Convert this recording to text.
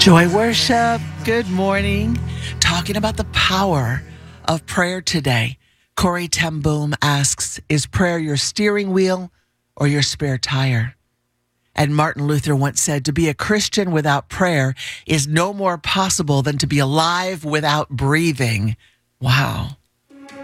Joy Worship, good morning. Talking about the power of prayer today. Corey Ten Boom asks, is prayer your steering wheel or your spare tire? And Martin Luther once said, to be a Christian without prayer is no more possible than to be alive without breathing. Wow.